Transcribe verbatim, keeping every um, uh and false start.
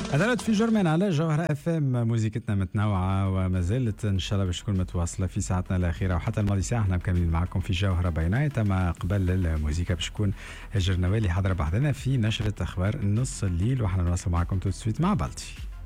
أثرت في جرمان على جوهرة اف ام، موزيكتنا متنوعة وما زالت إن شاء الله باش تكون متواصلة في ساعتنا الأخيرة، وحتى الماضي ساعة احنا مكملين معكم في جوهرة بينات. أما قبل الموزيكا باش تكون هجر نوالي حاضرة بعدنا في نشرة أخبار نص الليل، وحنا نواصل معكم تو سويت مع بالتي.